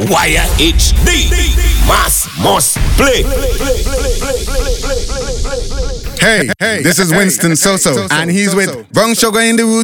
Wire HD. Mass must play. Hey, this is Winston Soso, and he's with Wrong Sugar in the Root.